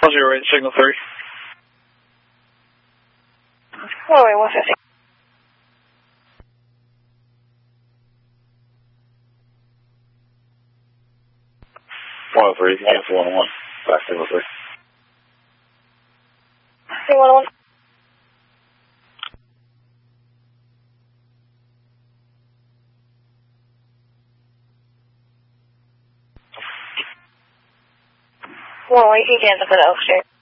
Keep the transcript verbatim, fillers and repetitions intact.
zero eight, signal three. Oh, wait, one fifty. one oh three, cancel one oh one. Back signal three. Hey, one oh one. Well, you can cancel for the Oak Street.